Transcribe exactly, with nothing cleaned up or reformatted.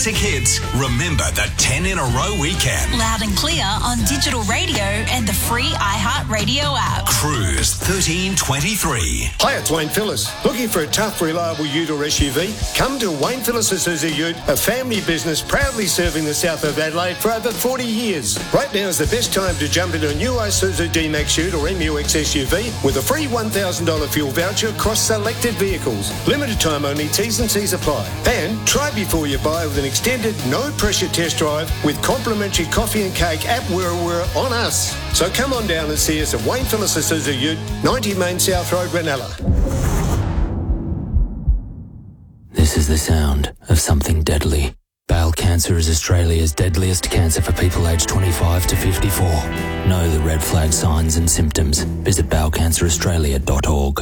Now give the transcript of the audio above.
classic hits. Remember the ten in a row weekend. Loud and clear on digital radio and the free iHeartRadio app. Cruise thirteen twenty-three. Hi, it's Wayne Phillips. Looking for a tough, reliable ute or S U V? Come to Wayne Phillips Isuzu Ute, a family business proudly serving the south of Adelaide for over forty years. Right now is the best time to jump into a new Isuzu D-Max Ute or M U X S U V with a free one thousand dollars fuel voucher across selected vehicles. Limited time only, T's and C's apply. And try before you buy with an extended, no-pressure test drive with complimentary coffee and cake at Wira Wira on us. So come on down and see us at Wayne Phillips Isuzu Ute, ninety Main South Road, Ranella. This is the sound of something deadly. Bowel cancer is Australia's deadliest cancer for people aged twenty-five to fifty-four. Know the red flag signs and symptoms. Visit bowel cancer australia dot org.